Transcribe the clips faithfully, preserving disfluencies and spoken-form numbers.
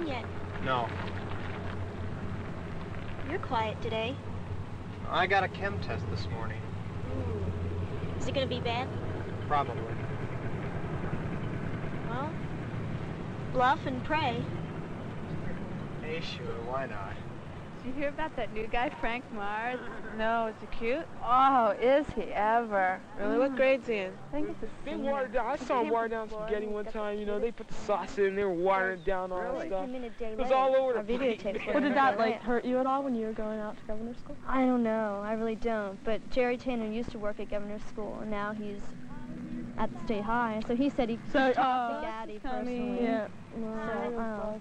home yet? No. You're quiet today. I got a chem test this morning. Ooh. Is it gonna be bad? Probably. Well, bluff and pray. Hey, sure, why not? Did you hear about that new guy, Frank Mars? No, is he cute? Oh, is he ever? Really? What grade's he in? I think it's a They senior. watered down. I saw them water down spaghetti one time. You know, they put the sauce in. They were watering it down all that stuff. It was all over the place. Well, did that like hurt you at all when you were going out to governor's school? I don't know. I really don't. But Jerry Tanner used to work at governor's school, and now he's at the state high. So he said he So, talked uh, to Gaddy personally. Yeah. So, I don't know.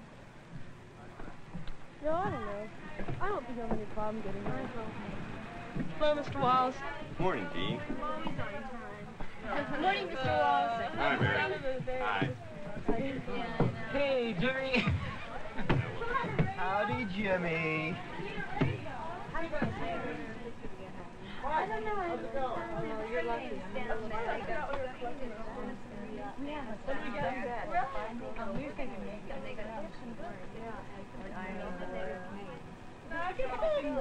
No, I don't know. I don't think I have any problem getting there. Hello, Mister Walls. Morning, Dee. Morning, Mister Walls. Hi, Mary. Hi. Hey, Jimmy. Howdy, Jimmy. I don't know. How's it going? Oh, you're lucky. Yeah. What did you get in bed? Um, we were thinking maybe. Are they going to have some work? Yeah. I know that they were me. Because we need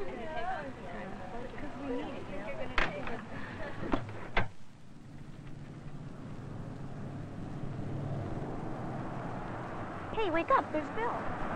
it. You're going to take it. Hey, wake up. There's Bill.